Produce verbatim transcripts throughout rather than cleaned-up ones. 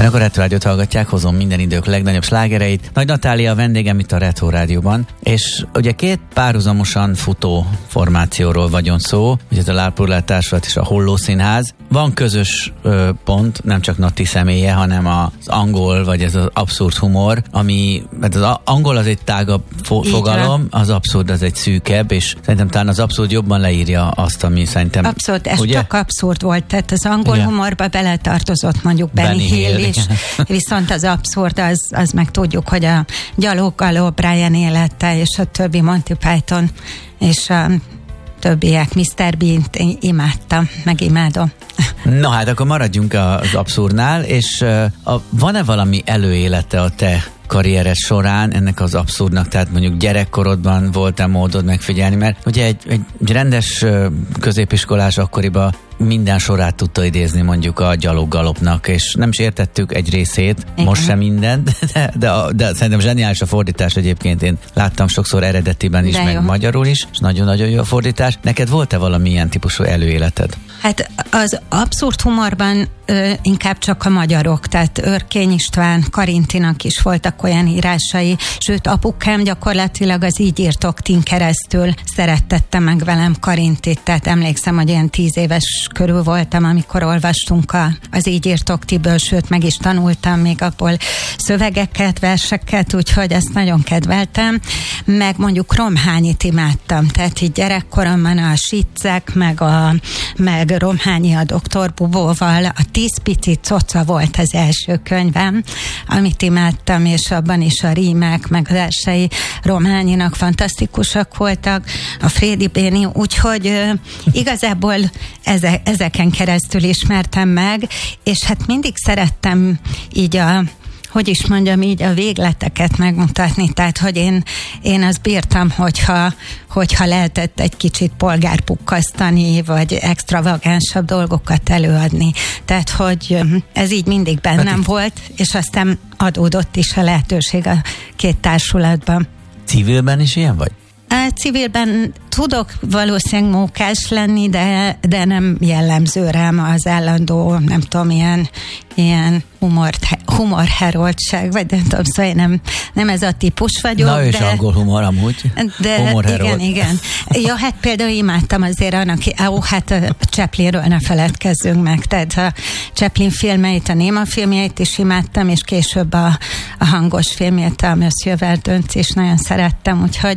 Önök a Retro Rádiót hallgatják, hozom minden idők legnagyobb slágereit. Nagy Natália a vendégem itt a Retro Rádióban, és ugye két párhuzamosan futó formációról vagyon szó, ugye ez a Lárpurlár Társulat és a Holló Színház. Van közös ö, pont, nem csak Nati személye, hanem az angol, vagy ez az abszurd humor, ami, mert az angol az egy tágabb fo- fogalom, az abszurd az egy szűkebb, és szerintem talán az abszurd jobban leírja azt, ami szerintem... Abszurd, ez ugye? Csak abszurd volt, tehát az angol ugye? Humorba beletartozott mondjuk Benny, Benny Hill is, viszont az abszurd, az, az meg tudjuk, hogy a Gyaloggaló, Brian élete, és a többi Monty Python, és a többiek, miszter Bean-t imádtam, meg imádom. Na hát, akkor maradjunk az abszurdnál, és a, van-e valami előélete a te karriered során ennek az abszurdnak, tehát mondjuk gyerekkorodban volt-e módod megfigyelni, mert ugye egy, egy rendes középiskolás akkoriban minden sorát tudta idézni mondjuk a Gyaloggalopnak, és nem is értettük egy részét, igen. Most sem mindent, de, de, de szerintem zseniális a fordítás egyébként, én láttam sokszor eredetiben is, de meg jó. Magyarul is, és nagyon-nagyon jó a fordítás. Neked volt-e valamilyen típusú előéleted? Hát az abszurd humorban ö, inkább csak a magyarok, tehát Örkény István, Karintinak is voltak olyan írásai, sőt apukám gyakorlatilag az Így írtok tin keresztül szerettette meg velem Karintit, tehát emlékszem, hogy ilyen tíz éves körül voltam, amikor olvastunk a, az Így írtok tiből, sőt meg is tanultam még abból szövegeket, verseket, úgyhogy ezt nagyon kedveltem, meg mondjuk Romhányit imádtam, tehát így gyerekkoromban a Siccek, meg a meg Romhányi a doktor Bubóval, a Tíz pici coca volt az első könyvem, amit imádtam, és abban is a rímek, meg az versei Romhányinak fantasztikusak voltak, a Frédi Béni, úgyhogy uh, igazából eze, ezeken keresztül ismertem meg, és hát mindig szerettem így a hogy is mondjam így, a végleteket megmutatni, tehát, hogy én, én azt bírtam, hogyha, hogyha lehetett egy kicsit polgárpukkasztani, vagy extravagánsabb dolgokat előadni. Tehát, hogy ez így mindig bennem hát volt, és aztán adódott is a lehetőség a két társulatban. Civilben is ilyen vagy? Civilben tudok valószínűleg mókás lenni, de, de nem jellemző rám az állandó, nem tudom, ilyen, ilyen humor, humorheroldság, vagy nem tudom, szóval nem, nem ez a típus vagyok. Na, és angol humor amúgy. De igen, igen. Ja, hát például imádtam azért annak, ó, hát a Chaplinről ne feledkezzünk meg, tehát a Chaplin filmeit, a néma filmjeit is imádtam, és később a, a hangos filmjét, a Monsieur Verdönt is nagyon szerettem, úgyhogy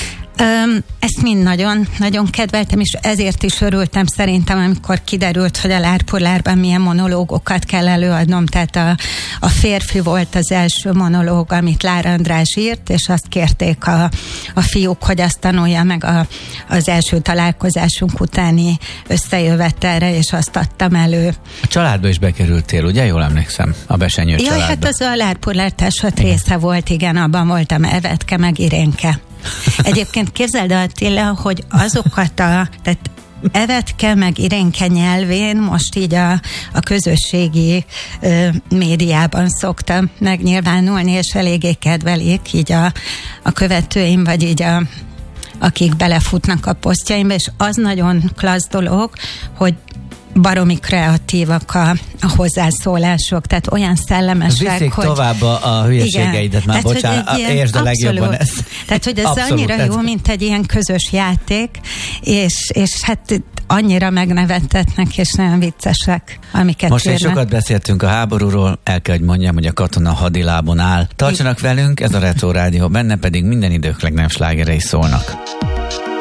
Öm, ezt mind nagyon, nagyon kedveltem, és ezért is örültem szerintem, amikor kiderült, hogy a Lárpurlárban milyen monológokat kell előadnom, tehát a, a férfi volt az első monológ, amit Lár András írt, és azt kérték a, a fiúk, hogy azt tanulja meg a, az első találkozásunk utáni összejövetelre, és azt adtam elő. A családba is bekerültél, ugye? Jól emlékszem, a Besenyő családba. Jaj, hát az a Lárpurlár Társulat része volt, igen, abban voltam Evetke meg Irénke. Egyébként képzeld, Attila, hogy azokat a, tehát Evetke meg Irénke nyelvén most így a, a közösségi ö, médiában szoktam megnyilvánulni, és eléggé kedvelik így a, a követőim, vagy így a, akik belefutnak a posztjaimba, és az nagyon klassz dolog, hogy baromi kreatívak a, a hozzászólások, tehát olyan szellemesek, viszik hogy... tovább a, a hülyeségeidet, már tehát, bocsánat, értsd a legjobban ezt. Tehát, hogy ez abszolút, annyira ez... jó, mint egy ilyen közös játék, és, és hát annyira megnevettetnek, és nagyon viccesek, amiket most írnak. Most sokat beszéltünk a háborúról, el kell, hogy mondjam, hogy a katona hadilábon áll. Tartsanak velünk, ez a Retro Rádió, benne pedig minden idők legnagyobb slágerei szólnak.